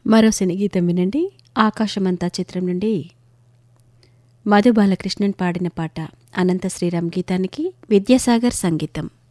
మరో సినీ గీతం వినండి. ఆకాశమంతా చిత్రం నుండి మధు బాలకృష్ణన్ పాడిన పాట. అనంత శ్రీరామ్ గీతానికి విద్యాసాగర్ సంగీతం.